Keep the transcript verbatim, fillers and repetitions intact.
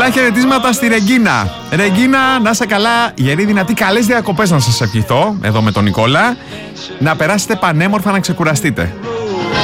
Θερμά χαιρετίσματα στη Ρεγκίνα. Ρεγκίνα, να είσαι καλά, γερή, δυνατή, καλές διακοπές να σας ευχηθώ, εδώ με τον Νικόλα. Να περάσετε πανέμορφα, να ξεκουραστείτε.